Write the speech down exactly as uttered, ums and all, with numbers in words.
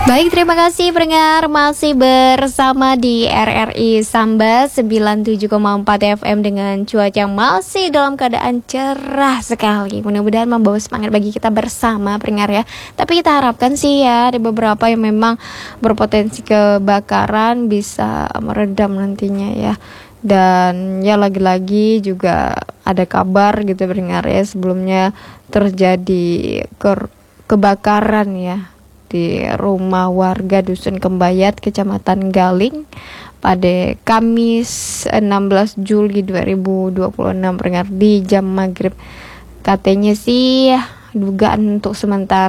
Baik, terima kasih pendengar, masih bersama di R R I Samba sembilan puluh tujuh koma empat F M dengan cuaca yang masih dalam keadaan cerah sekali. Mudah-mudahan membawa semangat bagi kita bersama pendengar ya. Tapi kita harapkan sih ya, ada beberapa yang memang berpotensi kebakaran bisa meredam nantinya ya. Dan ya lagi-lagi juga ada kabar gitu pendengar ya, sebelumnya terjadi ke- kebakaran ya di rumah warga Dusun Kembayat, Kecamatan Galing pada Kamis enam belas Juli dua ribu dua puluh enam pendengar di jam maghrib. Katanya sih dugaan untuk sementara